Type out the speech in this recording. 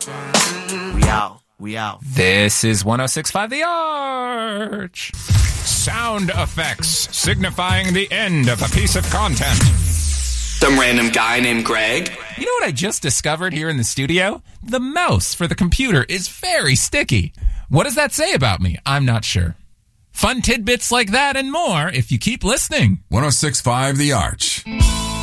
We out. We out. This is 106.5 The Arch. Sound effects signifying the end of a piece of content. Some random guy named Greg. You know what I just discovered here in the studio? The mouse for the computer is very sticky. What does that say about me? I'm not sure. Fun tidbits like that and more if you keep listening. 106.5 The Arch.